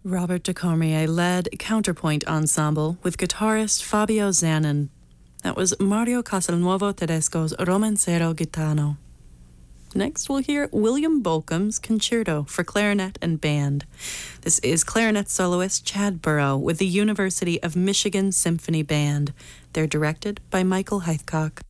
Robert de Cormier led Counterpoint Ensemble with guitarist Fabio Zanin. That was Mario Castelnuovo Tedesco's Romancero Gitano. Next, we'll hear William Bolcom's Concerto for Clarinet and Band. This is clarinet soloist Chad Burrow with the University of Michigan Symphony Band. They're directed by Michael Heathcock.